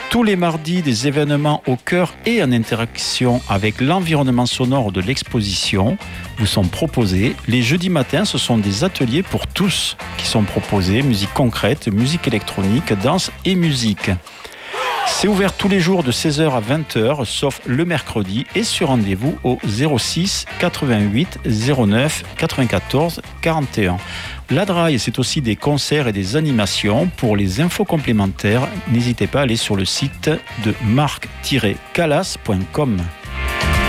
Tous les mardis, des événements au cœur et en interaction avec l'environnement sonore de l'exposition vous sont proposés. Les jeudis matins, ce sont des ateliers pour tous qui sont proposés. Musique concrète, musique électronique, danse et musique. C'est ouvert tous les jours de 16h à 20h, sauf le mercredi, et sur rendez-vous au 06 88 09 94 41. La Draille, c'est aussi des concerts et des animations. Pour les infos complémentaires, n'hésitez pas à aller sur le site de marc-calas.com.